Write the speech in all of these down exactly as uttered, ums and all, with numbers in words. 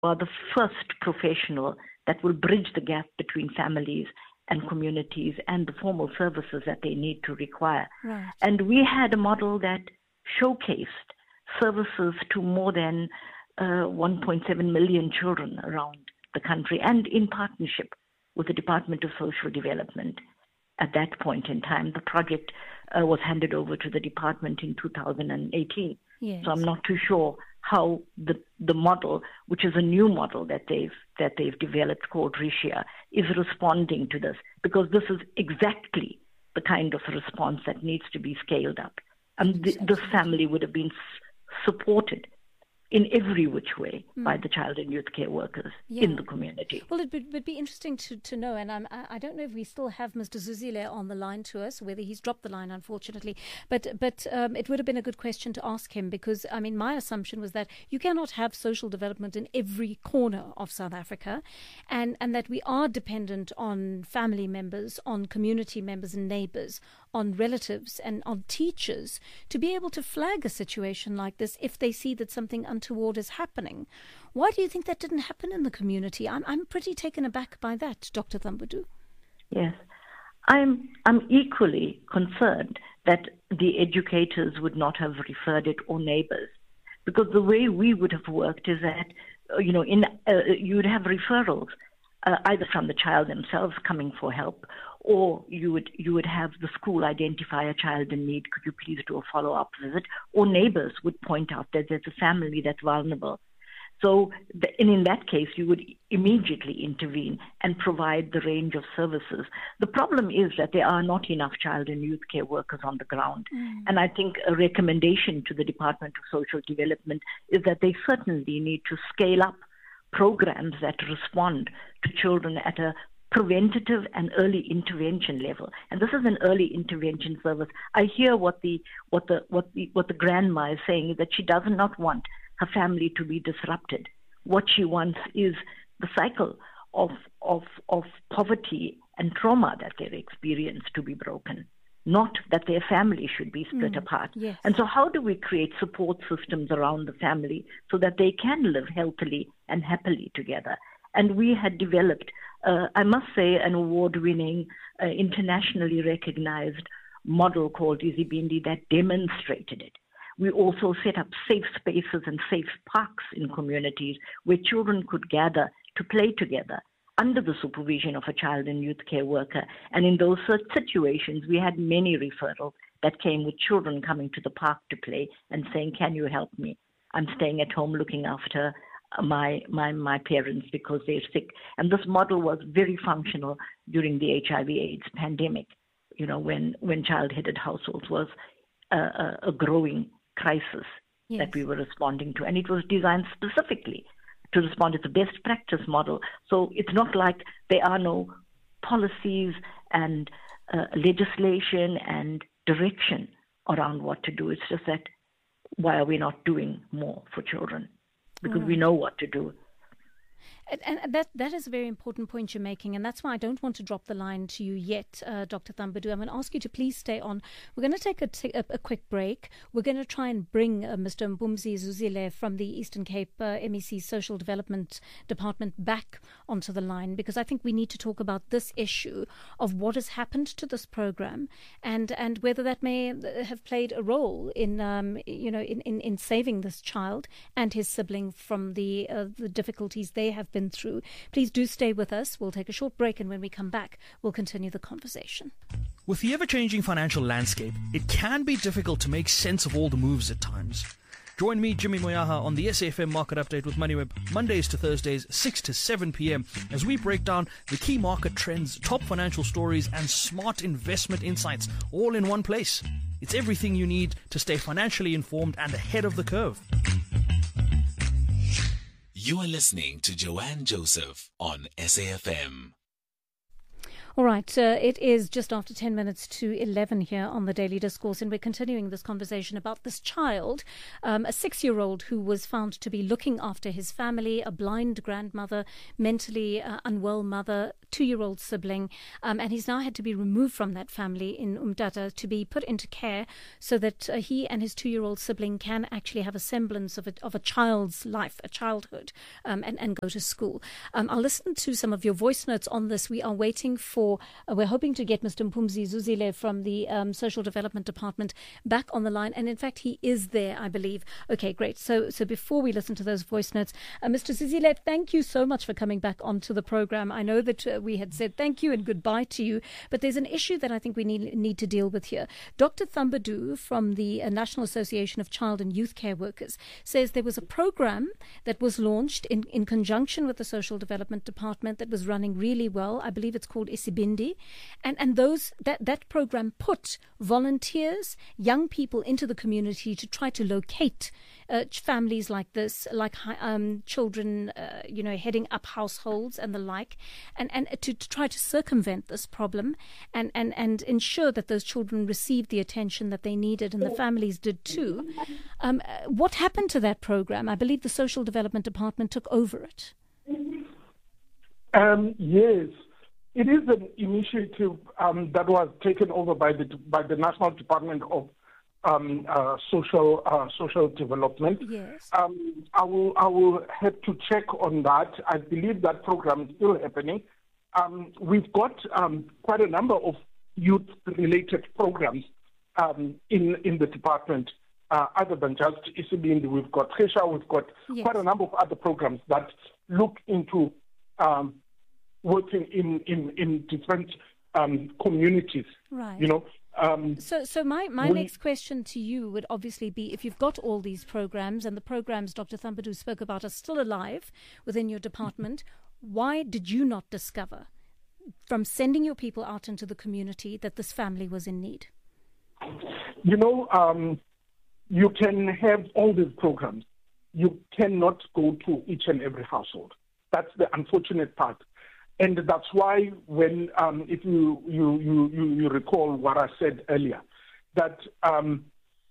are the first professional that will bridge the gap between families and communities and the formal services that they need to require. Right. And we had a model that showcased services to more than uh, one point seven million children around the country, and in partnership with the Department of Social Development. At that point in time, the project uh, was handed over to the department in two thousand eighteen. Yes. So I'm not too sure how the the model, which is a new model that they've that they've developed called Rishia, is responding to this, because this is exactly the kind of response that needs to be scaled up. And th- this family would have been s- supported in every which way mm. by the child and youth care workers yeah. in the community. Well, it would, would be interesting to, to know, and I'm, I don't know if we still have Mister Zuzile on the line to us, whether he's dropped the line, unfortunately, but but um, it would have been a good question to ask him, because, I mean, my assumption was that you cannot have social development in every corner of South Africa, and, and that we are dependent on family members, on community members and neighbours, on relatives and on teachers to be able to flag a situation like this if they see that something untoward is happening. Why do you think that didn't happen in the community? I'm I'm pretty taken aback by that, Doctor Thambadu. Yes. I'm I'm equally concerned that the educators would not have referred it, or neighbours, because the way we would have worked is that, you know, in uh, you would have referrals uh, either from the child themselves coming for help, or you would you would have the school identify a child in need. Could you please do a follow-up visit? Or neighbours would point out that there's a family that's vulnerable. So, the, and in that case, you would immediately intervene and provide the range of services. The problem is that there are not enough child and youth care workers on the ground. Mm. And I think a recommendation to the Department of Social Development is that they certainly need to scale up programs that respond to children at a preventative and early intervention level. And this is an early intervention service. I hear what the what the what the what the grandma is saying, is that she does not want her family to be disrupted. What she wants is the cycle of of of poverty and trauma that they experience to be broken, not that their family should be split mm, apart. Yes. And so how do we create support systems around the family so that they can live healthily and happily together? And we had developed, uh, I must say, an award-winning, uh, internationally recognized model called Izibindi that demonstrated it. We also set up safe spaces and safe parks in communities where children could gather to play together under the supervision of a child and youth care worker. And in those situations, we had many referrals that came with children coming to the park to play and saying, "Can you help me? I'm staying at home looking after my my my parents because they're sick." And this model was very functional during the H I V AIDS pandemic, you know, when, when child-headed households was a, a, a growing crisis yes. that we were responding to. And it was designed specifically to respond. It's a best practice model. So it's not like there are no policies and uh, legislation and direction around what to do. It's just that, why are we not doing more for children? Because right. we know what to do. And, and that that is a very important point you're making, and that's why I don't want to drop the line to you yet, uh, Doctor Thambadu. I'm going to ask you to please stay on. We're going to take a, t- a, a quick break. We're going to try and bring uh, Mister Mpumzi Zuzile from the Eastern Cape uh, M E C Social Development Department back onto the line, because I think we need to talk about this issue of what has happened to this program, and, and whether that may have played a role in um, you know in, in, in saving this child and his sibling from the uh, the difficulties they have been through. Please do stay with us. We'll take a short break, and when we come back, we'll continue the conversation. With the ever-changing financial landscape, it can be difficult to make sense of all the moves at times. Join me, Jimmy Moyaha, on the S A F M Market Update with MoneyWeb, Mondays to Thursdays, six to seven p.m, as we break down the key market trends, top financial stories, and smart investment insights, all in one place. It's everything you need to stay financially informed and ahead of the curve. You are listening to Joanne Joseph on S A F M. All right, uh, it is just after ten minutes to eleven here on the Daily Discourse, and we're continuing this conversation about this child, um, a six-year-old who was found to be looking after his family, a blind grandmother, mentally uh, unwell mother, two-year-old sibling, um, and he's now had to be removed from that family in Umtata to be put into care so that uh, he and his two-year-old sibling can actually have a semblance of a, of a child's life, a childhood, um, and, and go to school. Um, I'll listen to some of your voice notes on this. We are waiting for, uh, we're hoping to get Mister Mpumzi Zuzile from the um, Social Development Department back on the line. And in fact, he is there, I believe. Okay, great. So so before we listen to those voice notes, uh, Mister Zuzile, thank you so much for coming back onto the program. I know that uh, we had said thank you and goodbye to you, but there's an issue that I think we need, need to deal with here. Doctor Thambadu from the uh, National Association of Child and Youth Care Workers says there was a program that was launched in, in conjunction with the Social Development Department that was running really well. I believe it's called Isibindi. And and those that, that program put volunteers, young people into the community to try to locate uh, families like this, like um, children, uh, you know, heading up households and the like, and, and to, to try to circumvent this problem and, and, and ensure that those children received the attention that they needed, and the families did too. Um, what happened to that program? I believe the Social Development Department took over it. Um, yes, it is an initiative um, that was taken over by the by the National Department of um, uh, Social uh, Social Development. Yes, um, I will I will have to check on that. I believe that program is still happening. Um, we've got um, quite a number of youth-related programs um, in in the department. Uh, other than just Isibindi, we've got Kesha, we've got yes. quite a number of other programs that look into um, working in, in, in different um, communities. Right. You know. Um, so, so my, my we, next question to you would obviously be, if you've got all these programs and the programs Doctor Thambadu spoke about are still alive within your department, why did you not discover from sending your people out into the community that this family was in need? You know, um, you can have all these programs. You cannot go to each and every household. That's the unfortunate part. And that's why when, um, if you, you, you, you recall what I said earlier, that um,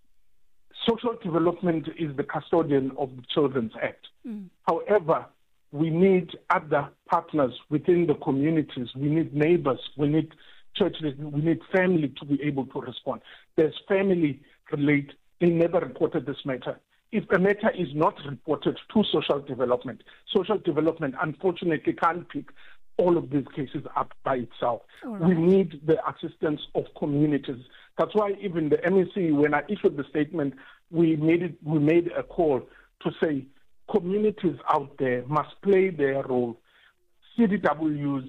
social development is the custodian of the Children's Act. Mm. However, we need other partners within the communities. We need neighbors. We need churches. We need family to be able to respond. There's family relate. They never reported this matter. If a matter is not reported to social development, social development unfortunately can't pick all of these cases up by itself. Right. We need the assistance of communities. That's why even the M E C, when I issued the statement, we made it. We made a call to say communities out there must play their role. C D Ws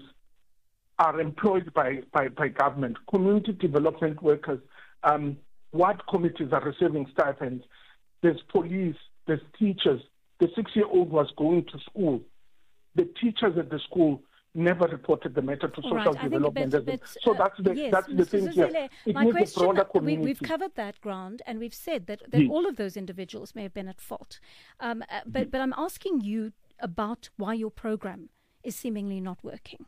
are employed by, by, by government. Community development workers, um, ward committees are receiving stipends. There's police, there's teachers. The six-year-old was going to school. The teachers at the school never reported the matter to All social right. development. Bit, bit, so that's the yes, that's the Mister thing Zuzile, here. It my needs question, a broader community. We, we've covered that ground, and we've said that, that yes. all of those individuals may have been at fault. Um, uh, but yes. but I'm asking you about why your program is seemingly not working.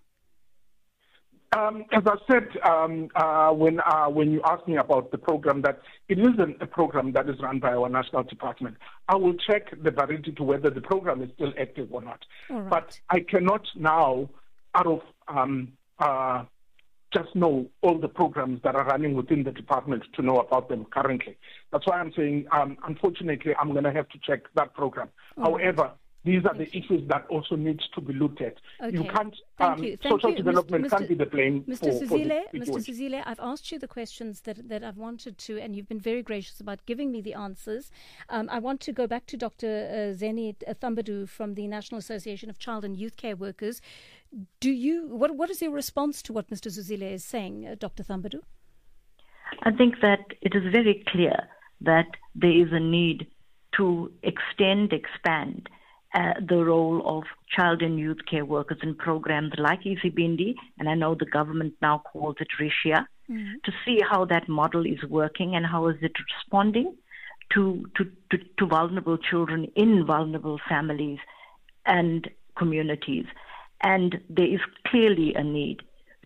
Um, as I said, um, uh, when uh, when you asked me about the program, that it isn't a program that is run by our national department. I will check the validity to whether the program is still active or not. Right. But I cannot now, out of um, uh, just know all the programs that are running within the department to know about them currently. That's why I'm saying, um, unfortunately, I'm going to have to check that program. All However, right. These are Thank the you. issues that also needs to be looked at. Okay. You can't, Thank um, you. Thank social you. development Mister can't be the blame Mister for, Zuzile, for Mister Zuzile, I've asked you the questions that, that I've wanted to, and you've been very gracious about giving me the answers. Um, I want to go back to Doctor Uh, Zeni Thambadu from the National Association of Child and Youth Care Workers. Do you, what, what is your response to what Mister Zuzile is saying, uh, Doctor Thambadu? I think that it is very clear that there is a need to extend, expand Uh, the role of child and youth care workers in programs like Isibindi, and I know the government now calls it Rishia, mm-hmm. to see how that model is working and how is it responding to, to, to, to vulnerable children in vulnerable families and communities. And there is clearly a need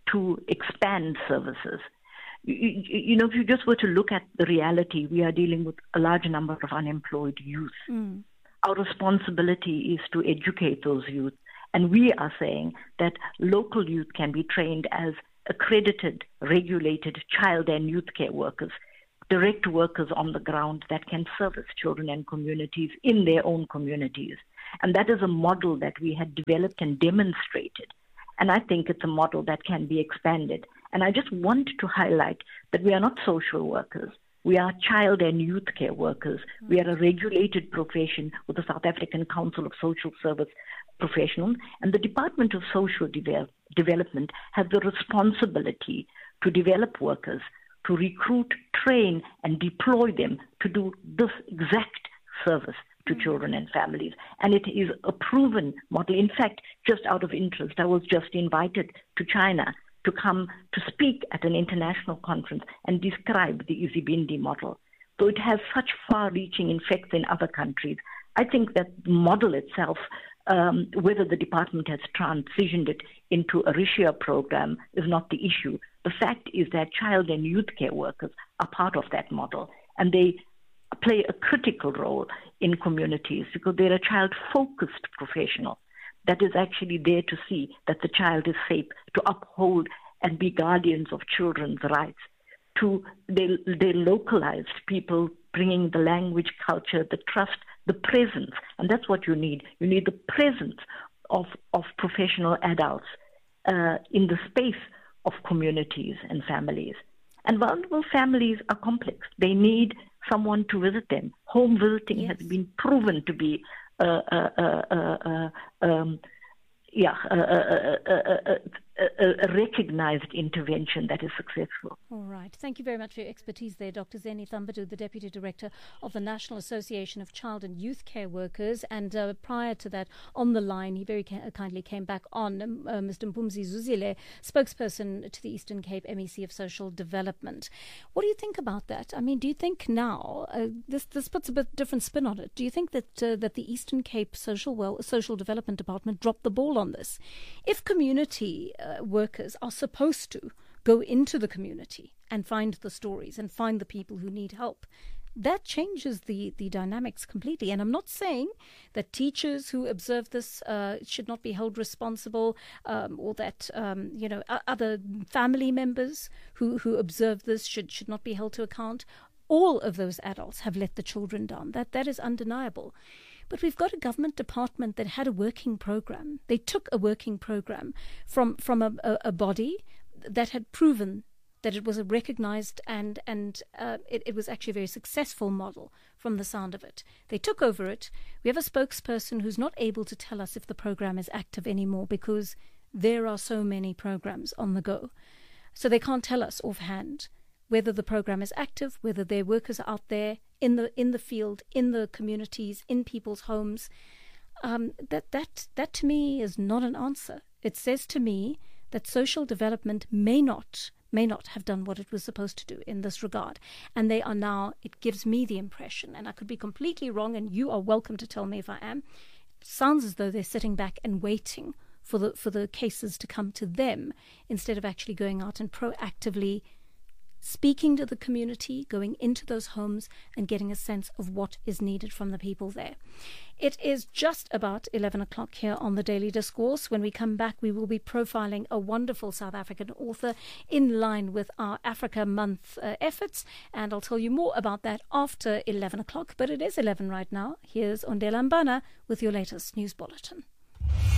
to expand services. You, you know, if you just were to look at the reality, we are dealing with a large number of unemployed youth. Mm. Our responsibility is to educate those youth. And we are saying that local youth can be trained as accredited, regulated child and youth care workers, direct workers on the ground that can service children and communities in their own communities. And that is a model that we had developed and demonstrated. And I think it's a model that can be expanded. And I just want to highlight that we are not social workers. We are child and youth care workers. We are a regulated profession with the South African Council of Social Service Professionals. And the Department of Social Devel- Development has the responsibility to develop workers, to recruit, train, and deploy them to do this exact service to children and families. And it is a proven model. In fact, just out of interest, I was just invited to China to come to speak at an international conference and describe the Izibindi model. So it has such far-reaching effects in other countries. I think that the model itself, um, whether the department has transitioned it into a RISHIA program, is not the issue. The fact is that child and youth care workers are part of that model, and they play a critical role in communities because they're a child-focused professional that is actually there to see that the child is safe, to uphold and be guardians of children's rights, to they, they localized people bringing the language, culture, the trust, the presence. And that's what you need. You need the presence of, of professional adults uh, in the space of communities and families. And vulnerable families are complex. They need someone to visit them. Home visiting yes. has been proven to be uh, uh, uh, uh, uh, um, yeah, a, a, a, a, a recognized intervention that is successful. All right. Thank you very much for your expertise there, Doctor Zeni Thambadu, the Deputy Director of the National Association of Child and Youth Care Workers. And uh, prior to that, on the line, he very ca- kindly came back on, um, uh, Mister Mpumzi Zuzile, spokesperson to the Eastern Cape M E C of Social Development. What do you think about that? I mean, do you think now, uh, this this puts a bit different spin on it, do you think that uh, that the Eastern Cape Social well, Social Development Department dropped the ball on this? If community uh, workers are supposed to go into the community and find the stories and find the people who need help, that changes the, the dynamics completely. And I'm not saying that teachers who observe this uh, should not be held responsible, um, or that um, you know other family members who, who observe this should, should not be held to account. All of those adults have let the children down. That that is undeniable. But we've got a government department that had a working program. They took a working program from from a, a, a body that had proven that it was a recognized and and uh, it, it was actually a very successful model from the sound of it. They took over it. We have a spokesperson who's not able to tell us if the program is active anymore because there are so many programs on the go. So they can't tell us offhand whether the program is active, whether their workers are out there in the in the field, in the communities, in people's homes. Um, that that that to me is not an answer. It says to me that social development may not may not have done what it was supposed to do in this regard, and they are now. It gives me the impression, and I could be completely wrong, and you are welcome to tell me if I am. It sounds as though they're sitting back and waiting for the for the cases to come to them instead of actually going out and proactively speaking to the community, going into those homes and getting a sense of what is needed from the people there. It is just about eleven o'clock here on the Daily Discourse. When we come back, we will be profiling a wonderful South African author in line with our Africa Month uh, efforts, and I'll tell you more about that after eleven o'clock, but it is eleven right now. Here's Ondela Mbana with your latest news bulletin.